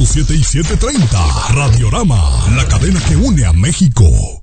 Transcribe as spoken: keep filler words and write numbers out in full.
punto siete y setecientos treinta. Radiorama, la cadena que une a México.